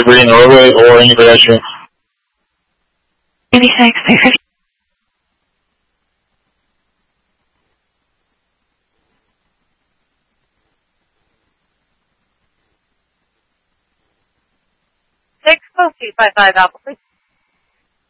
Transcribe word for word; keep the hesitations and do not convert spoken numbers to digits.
debris in the roadway or any pedestrians. eighty-six, three fifty. six, two five five Alpha, please.